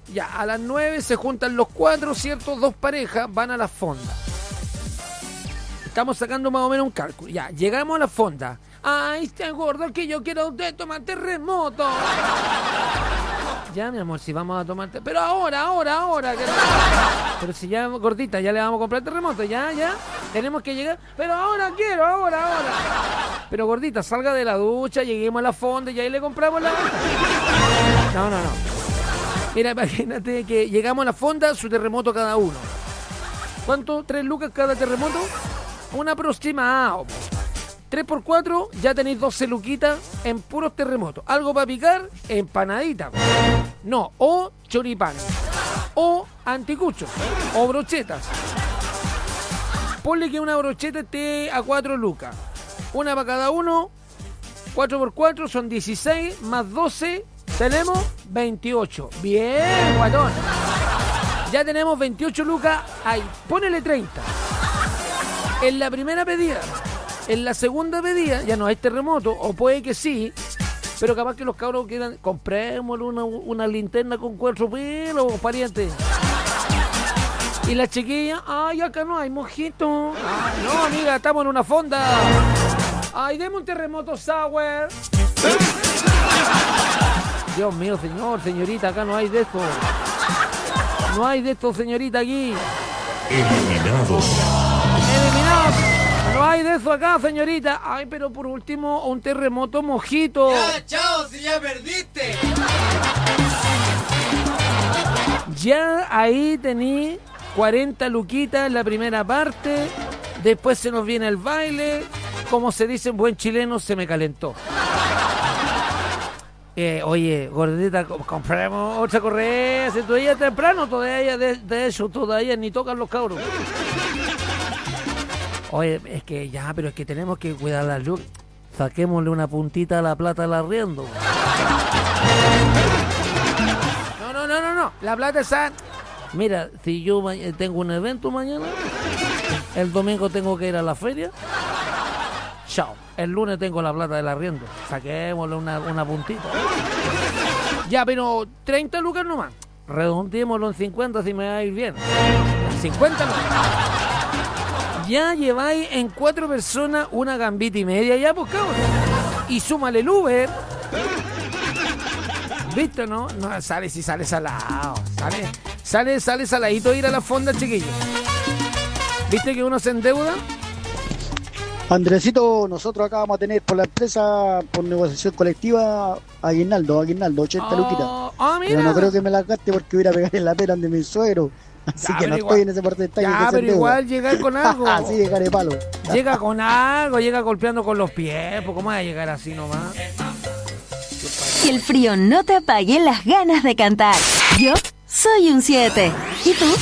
Ya, a las 9 se juntan los 4, ¿cierto? 2 parejas van a la fonda. Estamos sacando más o menos un cálculo. Ya, llegamos a la fonda. Ay, está gordo que yo quiero tomar terremoto. Ya, mi amor, si vamos a tomar... Pero ahora. Pero si ya, gordita, ya le vamos a comprar terremoto. Ya. Tenemos que llegar. Pero ahora quiero, ahora. Pero gordita, salga de la ducha, lleguemos a la fonda y ahí le compramos la... No. Mira, imagínate que llegamos a la fonda, su terremoto cada uno. ¿Cuánto? ¿3 lucas cada terremoto? Un aproximado. 3 por 4, ya tenéis 12 luquitas en puros terremotos. Algo para picar, empanadita. No, o choripán, o anticuchos, o brochetas. Ponle que una brocheta esté a 4 lucas. Una para cada uno, 4 por 4 son 16, más 12, tenemos 28. Bien, guatón. Ya tenemos 28 lucas ahí. Ponele 30. En la primera pedida. En la segunda pedida ya no hay terremoto, o puede que sí, pero capaz que los cabros quieran, comprémosle una linterna con 4 pelos, pariente. Y la chiquilla, ay, acá no hay mojito. Ay, no, amiga, estamos en una fonda. Ay, deme un terremoto sour. Dios mío, señorita, acá no hay de esto. No hay de esto, señorita, aquí. Eliminados. No hay de eso acá, señorita. Ay, pero por último, un terremoto mojito. Ya, chao, si ya perdiste. Ya ahí tení 40 luquitas en la primera parte. Después se nos viene el baile. Como se dice en buen chileno, se me calentó. Oye, gordita, compremos otra correa. Si todavía es temprano, todavía de eso, todavía ni tocan los cabros. Oye, es que ya, pero es que tenemos que cuidar la luz. Saquémosle una puntita a la plata del arriendo. No. La plata está... Mira, si yo tengo un evento mañana, el domingo tengo que ir a la feria. Chao. El lunes tengo la plata del arriendo. Saquémosle una puntita. Ya, pero 30 lucas nomás. Redondeémoslo en 50 si me va a ir bien. 50 lucas. Ya lleváis en 4 personas una gambita y media, ya, pues, cabrón. Y súmale el Uber. ¿Viste, no? No, sale salado. Sale saladito ir a la fonda, chiquillos. ¿Viste que uno se endeuda? Andresito, nosotros acá vamos a tener por la empresa, por negociación colectiva, aguinaldo, 80 luquitas. Mira. Pero no creo que me la gaste porque voy a ir a pegar en la pera de mi suegro. Así que no estoy en ese porcentaje. Ya, pero igual llegar con algo. Así llegar de palo. Llega con algo, llega golpeando con los pies. Pues, ¿cómo va a llegar así nomás? Que el frío no te apague las ganas de cantar. Yo soy un 7. ¿Y tú?